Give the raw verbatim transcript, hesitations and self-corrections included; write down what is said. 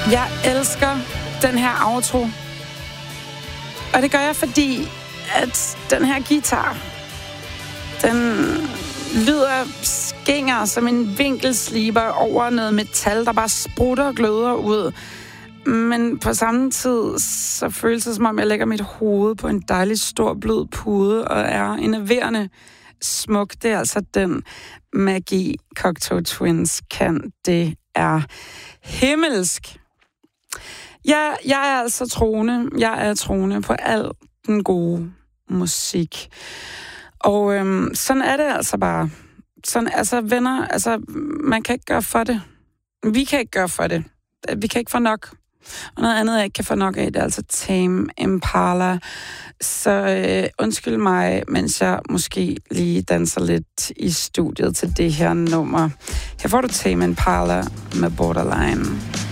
Jeg elsker den her outro. Og det gør jeg, fordi at den her guitar, den lyder skinger som en vinkelsliber over noget metal, der bare sprutter og gløder ud. Men på samme tid, så føles det, som om jeg lægger mit hoved på en dejlig stor blød pude og er enerverende smuk. Det er altså den magi, Cocteau Twins kan. Det er himmelsk. Ja, jeg er altså troende. Jeg er troende på al den gode musik. Og øhm, sådan er det altså bare. Sådan, altså venner, altså man kan ikke gøre for det. Vi kan ikke gøre for det. Vi kan ikke få nok. Og noget andet, jeg ikke kan få nok af, det er altså Tame Impala. Så øh, undskyld mig, mens jeg måske lige danser lidt i studiet til det her nummer. Her får du Tame Impala med Borderline.